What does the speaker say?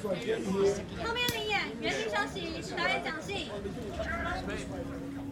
后面领演，原地休息，导演讲戏。